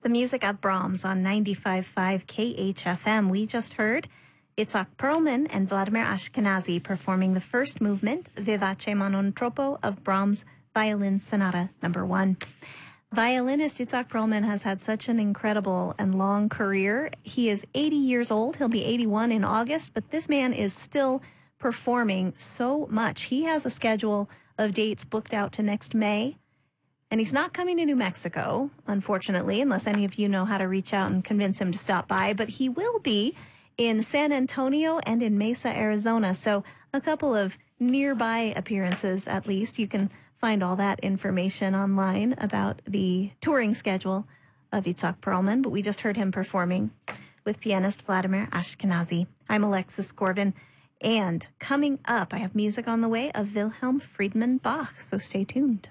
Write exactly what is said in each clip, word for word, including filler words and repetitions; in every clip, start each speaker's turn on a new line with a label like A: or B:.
A: The music of Brahms on ninety-five point five K H F M. We just heard Itzhak Perlman and Vladimir Ashkenazy performing the first movement, Vivace ma non troppo, of Brahms' Violin Sonata number one. Violinist Itzhak Perlman has had such an incredible and long career. He is eighty years old. He'll be eighty-one in August, but this man is still performing so much. He has a schedule of dates booked out to next May. And he's not coming to New Mexico, unfortunately, unless any of you know how to reach out and convince him to stop by. But he will be in San Antonio and in Mesa, Arizona. So a couple of nearby appearances, at least. You can find all that information online about the touring schedule of Itzhak Perlman. But we just heard him performing with pianist Vladimir Ashkenazy. I'm Alexis Corbin. And coming up, I have music on the way of Wilhelm Friedman Bach. So stay tuned.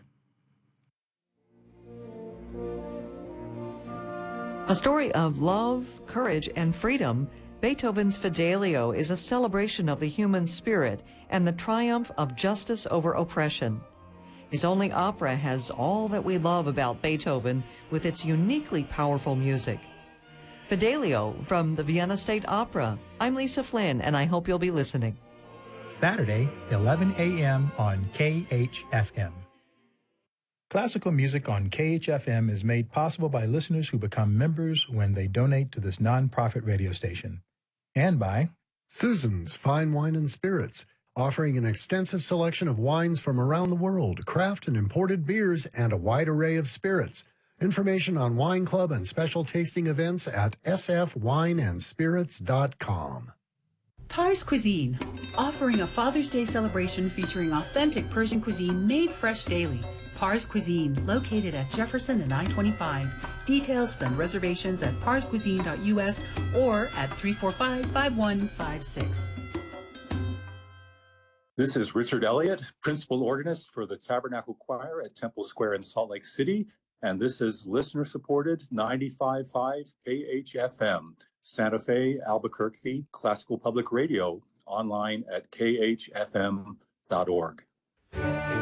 B: A story of love, courage, and freedom, Beethoven's Fidelio is a celebration of the human spirit and the triumph of justice over oppression. His only opera has all that we love about Beethoven with its uniquely powerful music. Fidelio from the Vienna State Opera. I'm Lisa Flynn, and I hope you'll be listening.
C: Saturday, eleven a.m. on K H F M. Classical music on K H F M is made possible by listeners who become members when they donate to this nonprofit radio station. And by
D: Susan's Fine Wine and Spirits, offering an extensive selection of wines from around the world, craft and imported beers, and a wide array of spirits. Information on Wine Club and special tasting events at s f wine and spirits dot com.
E: Pars Cuisine, offering a Father's Day celebration featuring authentic Persian cuisine made fresh daily. Pars Cuisine, located at Jefferson and I twenty-five. Details and reservations at pars cuisine dot u s or at three four five, five one five six.
F: This is Richard Elliott, Principal Organist for the Tabernacle Choir at Temple Square in Salt Lake City, and this is listener-supported ninety-five point five K H F M, Santa Fe, Albuquerque, Classical Public Radio, online at k h f m dot org.